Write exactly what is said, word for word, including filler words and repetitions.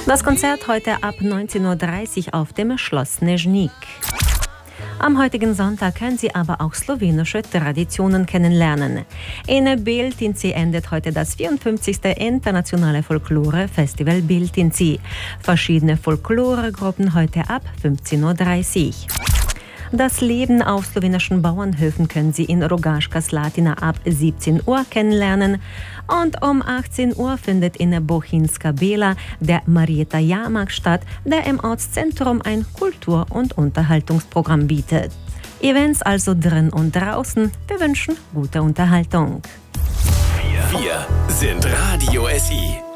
Das Konzert heute ab neunzehn Uhr dreißig auf dem Schloss Snežnik. Am heutigen Sonntag können Sie aber auch slowenische Traditionen kennenlernen. In Beltinci endet heute das vierundfünfzigste internationale Folklore-Festival Beltinci. Verschiedene Folkloregruppen heute ab fünfzehn Uhr dreißig. Das Leben auf slowenischen Bauernhöfen können Sie in Rogaška Slatina ab siebzehn Uhr kennenlernen. Und um achtzehn Uhr findet in Bohinjska Bela der Marieta Jahrmarkt statt, der im Ortszentrum ein Kultur- und Unterhaltungsprogramm bietet. Events also drin und draußen. Wir wünschen gute Unterhaltung. Wir sind Radio S I.